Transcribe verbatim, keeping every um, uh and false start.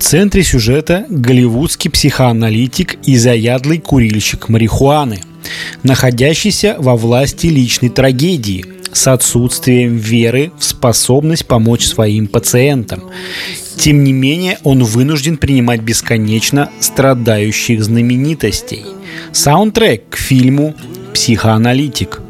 центре сюжета голливудский психоаналитик и заядлый курильщик марихуаны, находящийся во власти личной трагедии, с отсутствием веры в способность помочь своим пациентам. Тем не менее, он вынужден принимать бесконечно страдающих знаменитостей. Саундтрек к фильму «Психоаналитик».